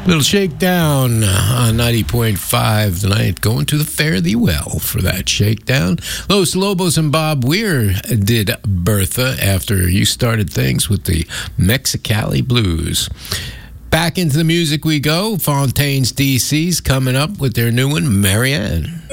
Little shakedown on 90.5 tonight. Going to the fare thee well for that shakedown. Los Lobos and Bob Weir did Bertha after you started things with the Mexicali Blues. Back into the music we go. Fontaine's DC's coming up with their new one, Marianne.